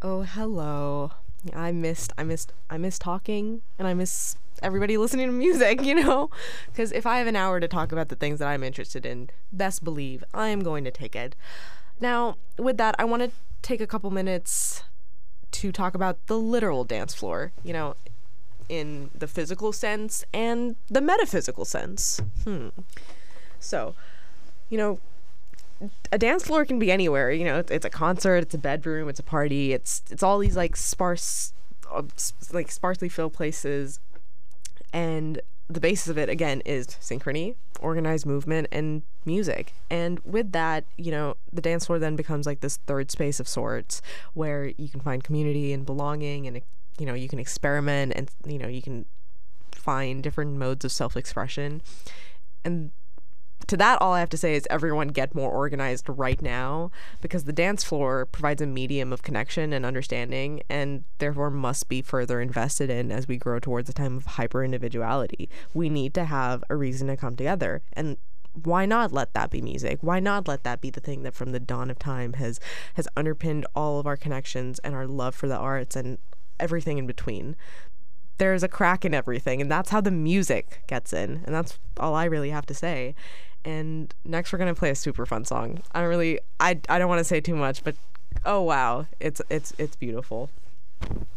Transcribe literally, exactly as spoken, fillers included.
Oh, hello. I missed, I missed, I miss talking, and I miss everybody listening to music, you know? Because if I have an hour to talk about the things that I'm interested in, best believe I am going to take it. Now, with that, I want to take a couple minutes to talk about the literal dance floor, you know, in the physical sense and the metaphysical sense. Hmm. So, you know, a dance floor can be anywhere. You know, it's, it's a concert, it's a bedroom, it's a party, it's it's all these like sparse, uh, like sparsely filled places, and the basis of it again is synchrony, organized movement, and music. And with that, you know, the dance floor then becomes like this third space of sorts where you can find community and belonging, and you know, you can experiment, and you know, you can find different modes of self-expression. And to that, all I have to say is everyone get more organized right now, because the dance floor provides a medium of connection and understanding, and therefore must be further invested in as we grow towards a time of hyper individuality. We need to have a reason to come together, and why not let that be music? Why not let that be the thing that from the dawn of time has has underpinned all of our connections and our love for the arts and everything in between? There's a crack in everything, and that's how the music gets in, and that's all I really have to say. And next we're gonna play a super fun song. I don't really I I don't want to say too much, but oh wow, it's it's it's beautiful.